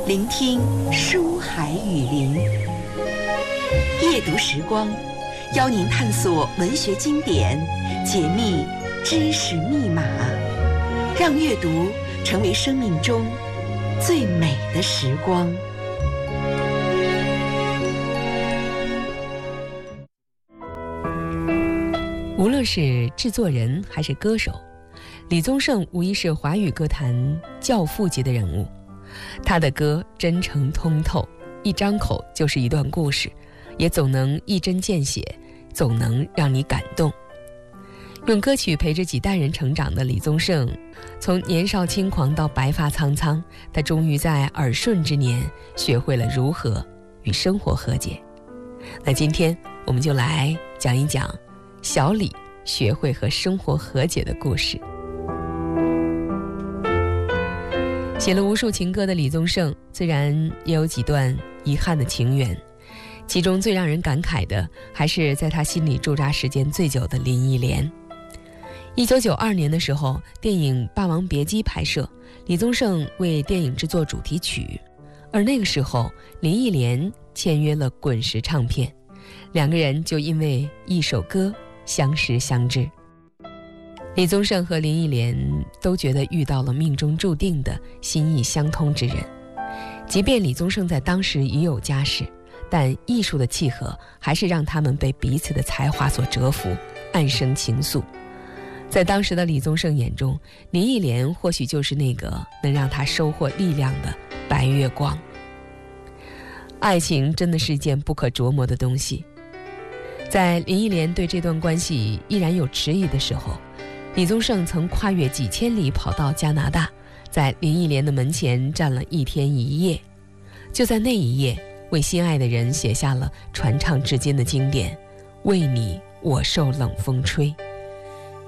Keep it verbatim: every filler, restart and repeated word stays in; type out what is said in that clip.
聆听书海雨林，夜读时光，邀您探索文学经典，解密知识密码，让阅读成为生命中最美的时光。 无论是制作人还是歌手，李宗盛无疑是华语歌坛教父级的人物。他的歌真诚通透，一张口就是一段故事，也总能一针见血，总能让你感动。用歌曲陪着几代人成长的李宗盛，从年少轻狂到白发苍苍，他终于在耳顺之年学会了如何与生活和解。那今天我们就来讲一讲小李学会和生活和解的故事。写了无数情歌的李宗盛，自然也有几段遗憾的情缘，其中最让人感慨的还是在他心里驻扎时间最久的林忆莲。一九九二年的时候，电影《霸王别姬》拍摄，李宗盛为电影制作主题曲，而那个时候林忆莲签约了滚石唱片，两个人就因为一首歌相识相知。李宗盛和林忆莲都觉得遇到了命中注定的心意相通之人，即便李宗盛在当时已有家室，但艺术的契合还是让他们被彼此的才华所折服，暗生情愫。在当时的李宗盛眼中，林忆莲或许就是那个能让他收获力量的白月光。爱情真的是一件不可琢磨的东西，在林忆莲对这段关系依然有迟疑的时候，李宗盛曾跨越几千里跑到加拿大，在林忆莲的门前站了一天一夜。就在那一夜，为心爱的人写下了传唱至今的经典《为你我受冷风吹》。